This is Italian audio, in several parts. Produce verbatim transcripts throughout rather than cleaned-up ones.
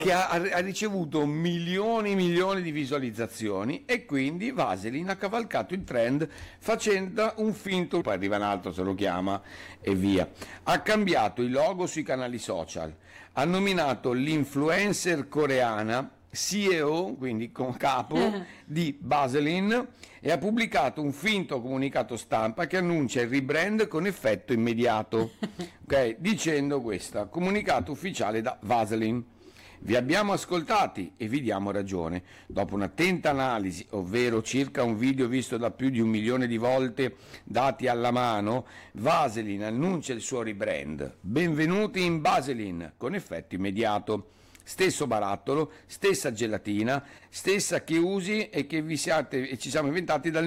che ha, ha ricevuto milioni e milioni di visualizzazioni, e quindi Vaseline ha cavalcato il trend facendo un finto, poi arriva un altro, se lo chiama e via. Ha cambiato il logo sui canali social, ha nominato l'influencer coreana C E O, quindi con capo, di Vaseline, e ha pubblicato un finto comunicato stampa che annuncia il rebrand con effetto immediato, ok? Dicendo questa: comunicato ufficiale da Vaseline. Vi abbiamo ascoltati e vi diamo ragione. Dopo un'attenta analisi, ovvero circa un video visto da più di un milione di volte dati alla mano, Vaseline annuncia il suo rebrand. Benvenuti in Vaseline, con effetto immediato. Stesso barattolo, stessa gelatina, stessa che usi e che vi siate e ci siamo inventati dal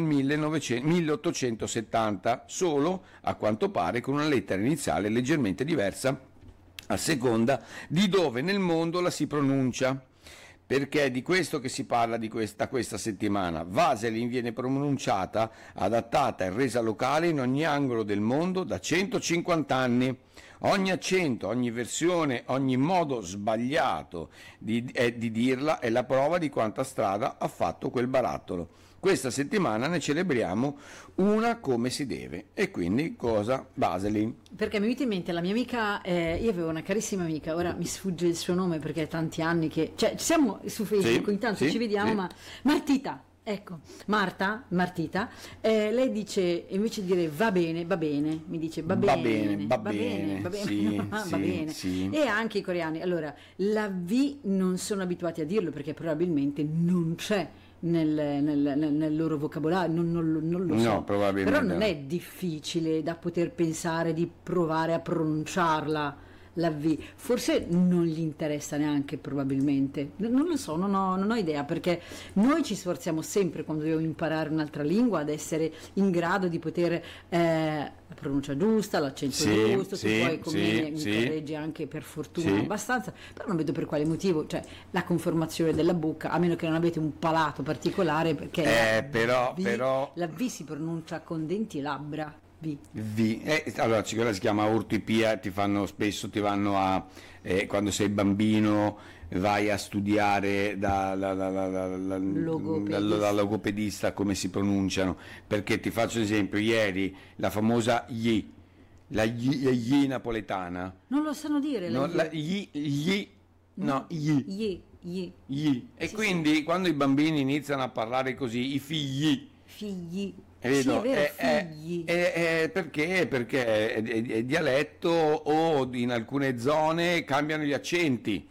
milleottocentosettanta, solo a quanto pare con una lettera iniziale leggermente diversa a seconda di dove nel mondo la si pronuncia, perché è di questo che si parla di questa, questa settimana. Vaseline viene pronunciata, adattata e resa locale in ogni angolo del mondo da centocinquanta anni. Ogni accento, ogni versione, ogni modo sbagliato di, eh, di dirla è la prova di quanta strada ha fatto quel barattolo. Questa settimana ne celebriamo una come si deve. E quindi cosa? Vaseline. Perché mi è venuta in mente la mia amica, eh, io avevo una carissima amica, ora mi sfugge il suo nome perché è tanti anni che, cioè ci siamo su Facebook, sì, intanto sì, ci vediamo, sì. ma Martita. Ecco, Marta, Martita, eh, lei dice, invece di dire va bene, va bene, mi dice va bene, va bene, va va bene, bene, va bene, sì, va sì, bene. sì. E anche i coreani, allora, la V non sono abituati a dirlo perché probabilmente non c'è nel, nel, nel, nel loro vocabolario, non, non, non lo so, no, probabilmente però non no. è difficile da poter pensare di provare a pronunciarla. La V, forse non gli interessa neanche, probabilmente, non lo so, non ho, non ho idea, perché noi ci sforziamo sempre quando dobbiamo imparare un'altra lingua ad essere in grado di poter eh, la pronuncia giusta, l'accento sì, giusto, sì, tu poi come sì, mi sì. correggi anche per fortuna sì. abbastanza, però non vedo per quale motivo, cioè la conformazione della bocca, a meno che non avete un palato particolare, perché Eh, la, però, v, però... la V si pronuncia con denti e labbra. V. V. Eh, allora quella si chiama ortopia, ti fanno spesso, ti vanno a eh, quando sei bambino vai a studiare da, da, da, da, da, da, Logopedista. da, da logopedista come si pronunciano, perché ti faccio esempio, ieri la famosa Y, la Y, la Y napoletana, Non lo sanno dire no, la la Y, Y, no, Y, Y, Y. Y. E Sì, quindi quando i bambini iniziano a parlare così, i figli, Figli. Vedo, Sì, è vero, è, figli. È, è, è perché? Perché è, è, è dialetto, o in alcune zone cambiano gli accenti.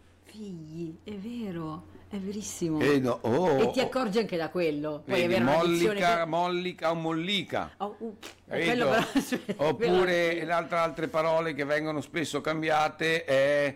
Figli, è vero, è verissimo. Vedo, oh, E ti accorgi anche da quello. Puoi vedi, avere una mollica, dizione- mollica o mollica. Oh, uh, Capito? quello però, cioè, Oppure quello- l'altra, altre parole che vengono spesso cambiate è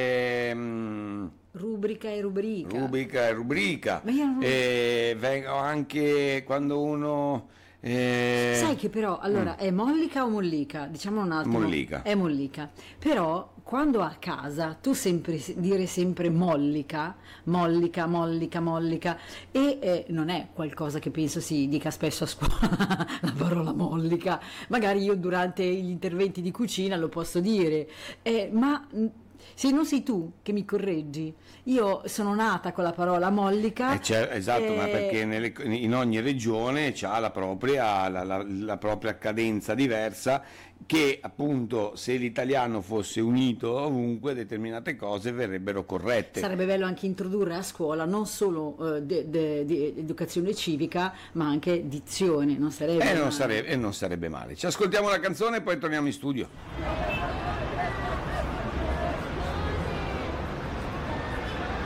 ehm, rubrica e rubrica. rubrica e rubrica. Ma io non- E vengono anche quando uno eh, Sai che però, allora, è mollica o mollica? Diciamo un attimo. Mollica. È mollica. Però, quando a casa, tu sempre dire sempre mollica, mollica, mollica, mollica, e eh, non è qualcosa che penso si dica spesso a scuola, la parola mollica. Magari io durante gli interventi di cucina lo posso dire, eh, ma... mh, se non sei tu che mi correggi, io sono nata con la parola mollica. Eh, c'è- esatto, ma eh, perché nelle- in ogni regione ha la propria, la, la- la propria cadenza diversa, che appunto se l'italiano fosse unito ovunque determinate cose verrebbero corrette. Sarebbe bello anche introdurre a scuola non solo eh, de- de- di educazione civica, ma anche dizione, non sarebbe E non male. sarebbe, e non sarebbe male. Ci ascoltiamo la canzone e poi torniamo in studio.